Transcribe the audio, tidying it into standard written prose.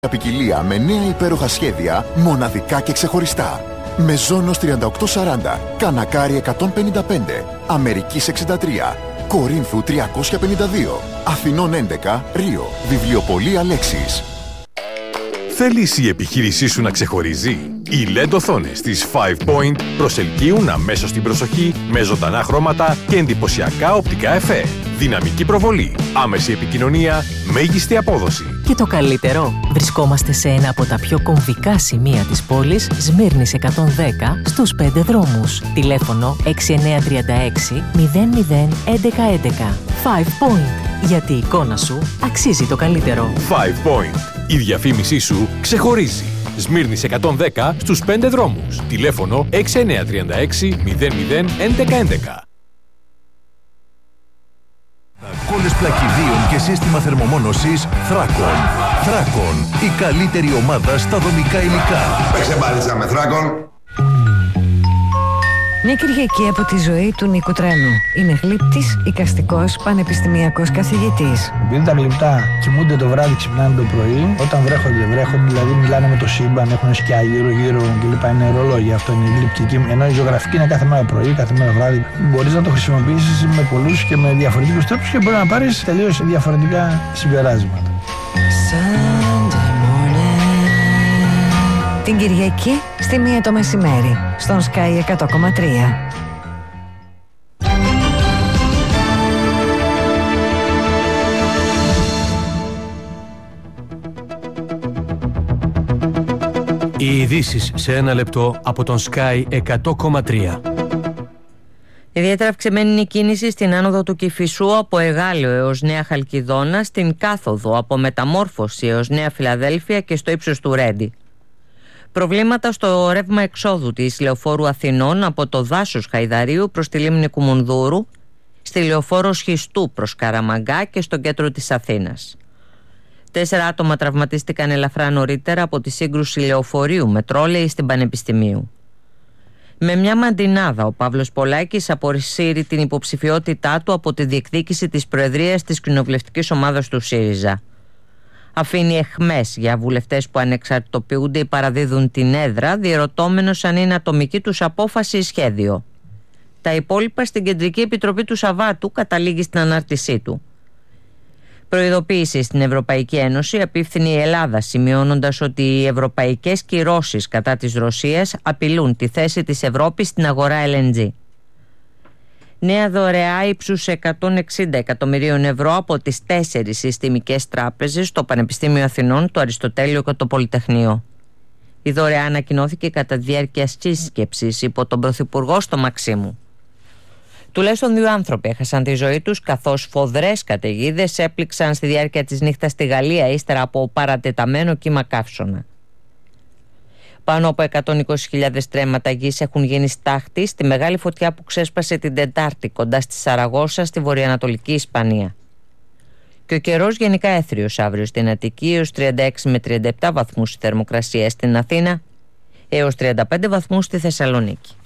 Ποικιλία με νέα υπέροχα σχέδια, μοναδικά και ξεχωριστά. Μεζόνος 3840, Κανακάρι 155, Αμερικής 63, Κορίνθου 352, Αθηνών 11, Ρίο, Βιβλιοπωλεία Λέξης. Θέλεις η επιχείρησή σου να ξεχωρίζει? Οι LED οθόνες της 5 Point προσελκύουν αμέσως την προσοχή με ζωντανά χρώματα και εντυπωσιακά οπτικά εφέ. Δυναμική προβολή, άμεση επικοινωνία, μέγιστη απόδοση. Και το καλύτερο, βρισκόμαστε σε ένα από τα πιο κομβικά σημεία της πόλης, Σμύρνης 110, στους 5 δρόμους. Τηλέφωνο 6936 00 1111. 5 Point. Γιατί η εικόνα σου αξίζει το καλύτερο. 5 Point. Η διαφήμισή σου ξεχωρίζει. Σμύρνης 110 στους 5 δρόμους. Τηλέφωνο 6936 00 1111. Κόλλες πλακιδίων και σύστημα θερμομόνωσης Thracon. Thracon, η καλύτερη ομάδα στα δομικά υλικά. Παίξε μπάλιτσα με Thracon. Μια Κυριακή από τη ζωή του Νίκου Τρένου. Είναι γλύπτης, εικαστικός, πανεπιστημιακός καθηγητής. Επειδή τα γλυπτά κοιμούνται το βράδυ, ξυπνάνε το πρωί, όταν βρέχονται, δηλαδή μιλάνε με το σύμπαν, έχουν σκιά γύρω-γύρω κλπ. Είναι ρολόγια, αυτό είναι η γλυπτική. Ενώ η ζωγραφική είναι κάθε μέρα πρωί, κάθε μέρα βράδυ. Μπορείς να το χρησιμοποιήσεις με πολλούς και με διαφορετικούς τρόπους και μπορεί να πάρεις τελείως διαφορετικά συμπεράσματα. Την Κυριακή στη 1 το μεσημέρι, στον Sky 100,3. Οι ειδήσεις σε 1 λεπτό από τον Sky 100,3. Ιδιαίτερα αυξημένη είναι η κίνηση στην άνοδο του Κηφισού από Εγάλεο έως Νέα Χαλκιδόνα, στην κάθοδο από Μεταμόρφωση έως Νέα Φιλαδέλφια και στο ύψος του Ρέντι. Προβλήματα στο ρεύμα εξόδου της Λεωφόρου Αθηνών από το δάσος Χαϊδαρίου προς τη λίμνη Κουμουνδούρου, στη Λεωφόρο Σχιστού προς Καραμαγκά και στο κέντρο της Αθήνας. 4 άτομα τραυματίστηκαν ελαφρά νωρίτερα από τη σύγκρουση λεωφορείου με τρόλεϊ στην Πανεπιστημίου. Με μια μαντινάδα, ο Παύλος Πολάκης αποσύρει την υποψηφιότητά του από τη διεκδίκηση της προεδρίας της κοινοβουλευτικής ομάδας του ΣΥΡΙΖΑ. Αφήνει αιχμές για βουλευτές που ανεξαρτητοποιούνται ή παραδίδουν την έδρα, διερωτώμενος αν είναι ατομική τους απόφαση ή σχέδιο. Τα υπόλοιπα στην Κεντρική Επιτροπή του Σαββάτου, καταλήγει στην ανάρτησή του. Προειδοποίηση στην Ευρωπαϊκή Ένωση απίφθινε η Ελλάδα, σημειώνοντας ότι οι ευρωπαϊκές κυρώσεις κατά της Ρωσίας απειλούν τη θέση της Ευρώπης στην αγορά LNG. Νέα δωρεά ύψους 160 εκατομμυρίων ευρώ από τις 4 συστημικές τράπεζες, το Πανεπιστήμιο Αθηνών, το Αριστοτέλειο και το Πολυτεχνείο. Η δωρεά ανακοινώθηκε κατά τη διάρκεια σύσκεψης υπό τον Πρωθυπουργό στο Μαξίμου. Τουλάχιστον 2 άνθρωποι έχασαν τη ζωή τους, καθώς φοδρές καταιγίδες έπληξαν στη διάρκεια της νύχτας στη Γαλλία ύστερα από παρατεταμένο κύμα καύσωνα. Πάνω από 120.000 στρέμματα γης έχουν γίνει στάχτη στη μεγάλη φωτιά που ξέσπασε την Τετάρτη κοντά στη Σαραγώσα, στη βορειοανατολική Ισπανία. Και ο καιρός γενικά έθριος αύριο στην Αττική, έως 36 με 37 βαθμούς η θερμοκρασία στην Αθήνα, έως 35 βαθμούς στη Θεσσαλονίκη.